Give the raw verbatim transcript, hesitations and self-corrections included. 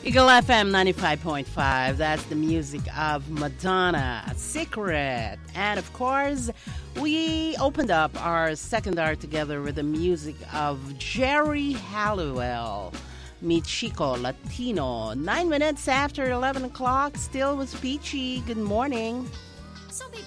Eagle F M ninety-five point five. That's the music of Madonna, Secret. And of course, we opened up our second hour together with the music of Jerry Halliwell, Mi Chico Latino. Nine minutes after eleven o'clock, still with Peachy. Good morning. So big